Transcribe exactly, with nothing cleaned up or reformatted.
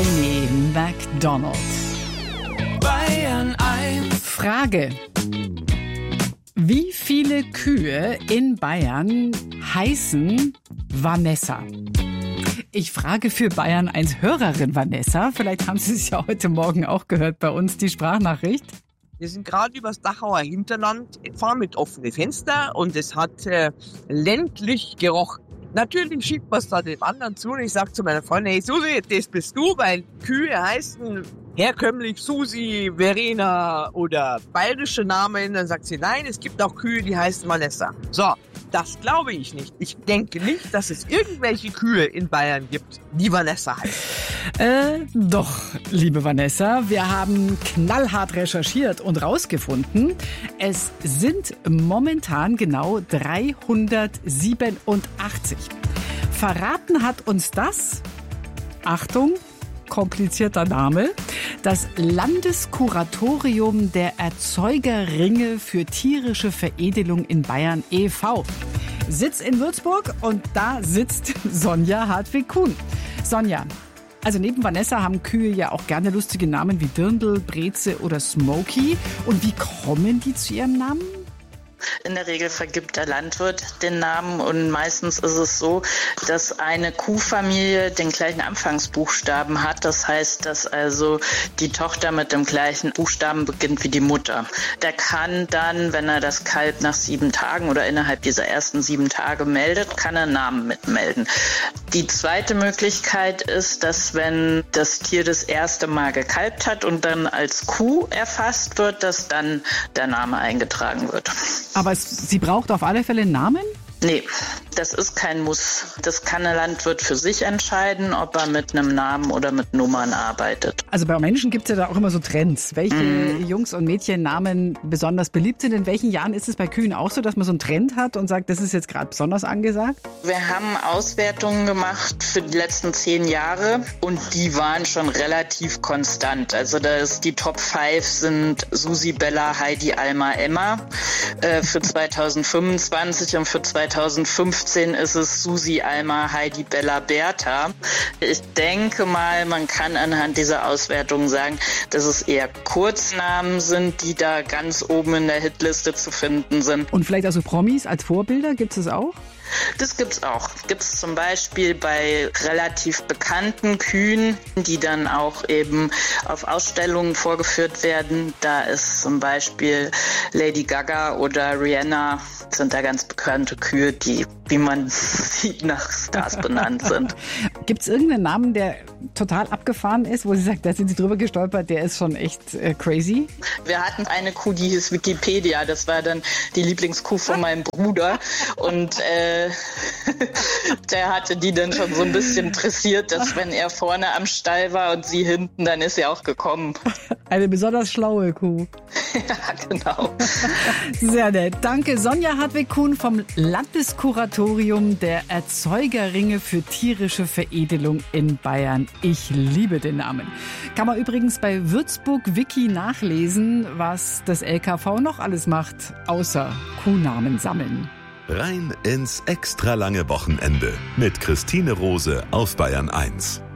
Amy Macdonald. Bayern eins. Frage. Wie viele Kühe in Bayern heißen Vanessa? Ich frage für Bayern eins Hörerin Vanessa. Vielleicht haben Sie es ja heute Morgen auch gehört bei uns, die Sprachnachricht. Wir sind gerade übers Dachauer Hinterland gefahren mit offenen Fenstern und es hat äh, ländlich gerochen. Natürlich schiebt man es da dem anderen zu und ich sage zu meiner Freundin, hey Susi, das bist du, weil Kühe heißen herkömmlich Susi, Verena oder bayerische Namen. Dann sagt sie, nein, es gibt auch Kühe, die heißen Vanessa. So, das glaube ich nicht. Ich denke nicht, dass es irgendwelche Kühe in Bayern gibt, die Vanessa heißen. Äh, doch, liebe Vanessa, wir haben knallhart recherchiert und rausgefunden, es sind momentan genau dreihundertsiebenundachtzig. Verraten hat uns das, Achtung, komplizierter Name, das Landeskuratorium der Erzeugerringe für tierische Veredelung in Bayern e V Sitz in Würzburg und da sitzt Sonja Hartwig-Kuhn. Sonja, also neben Vanessa haben Kühe ja auch gerne lustige Namen wie Dirndl, Breze oder Smokey. Und wie kommen die zu ihrem Namen? In der Regel vergibt der Landwirt den Namen und meistens ist es so, dass eine Kuhfamilie den gleichen Anfangsbuchstaben hat. Das heißt, dass also die Tochter mit dem gleichen Buchstaben beginnt wie die Mutter. Der kann dann, wenn er das Kalb nach sieben Tagen oder innerhalb dieser ersten sieben Tage meldet, kann er einen Namen mitmelden. Die zweite Möglichkeit ist, dass wenn das Tier das erste Mal gekalbt hat und dann als Kuh erfasst wird, dass dann der Name eingetragen wird. Aber es, sie braucht auf alle Fälle einen Namen? Nee, das ist kein Muss. Das kann ein Landwirt für sich entscheiden, ob er mit einem Namen oder mit Nummern arbeitet. Also bei Menschen gibt es ja da auch immer so Trends, welche Mhm. Jungs- und Mädchennamen besonders beliebt sind. In welchen Jahren ist es bei Kühen auch so, dass man so einen Trend hat und sagt, das ist jetzt gerade besonders angesagt? Wir haben Auswertungen gemacht für die letzten zehn Jahre und die waren schon relativ konstant. Also das, die Top fünf sind Susi, Bella, Heidi, Alma, Emma äh, für zweitausendfünfundzwanzig und für zweitausendfünfzehn ist es Susi, Alma, Heidi, Bella, Bertha. Ich denke mal, man kann anhand dieser Auswertung sagen, dass es eher Kurznamen sind, die da ganz oben in der Hitliste zu finden sind. Und vielleicht also Promis als Vorbilder, gibt es das auch? Das gibt's auch. Gibt's zum Beispiel bei relativ bekannten Kühen, die dann auch eben auf Ausstellungen vorgeführt werden. Da ist zum Beispiel Lady Gaga oder Rihanna, sind da ganz bekannte Kühe, die, wie man sieht, nach Stars benannt sind. Gibt es irgendeinen Namen, der total abgefahren ist, wo Sie sagt, da sind Sie drüber gestolpert, der ist schon echt äh, crazy? Wir hatten eine Kuh, die hieß Wikipedia. Das war dann die Lieblingskuh von meinem Bruder. Und äh, der hatte die dann schon so ein bisschen interessiert, dass wenn er vorne am Stall war und sie hinten, dann ist er auch gekommen. Eine besonders schlaue Kuh. Ja, genau. Sehr nett. Danke, Sonja Hartwig-Kuhn vom Landeskuratorium der Erzeugerringe für tierische Veredelung in Bayern. Ich liebe den Namen. Kann man übrigens bei Würzburg Wiki nachlesen, was das L K V noch alles macht, außer Kuhnamen sammeln. Rein ins extra lange Wochenende mit Christine Rose auf Bayern eins.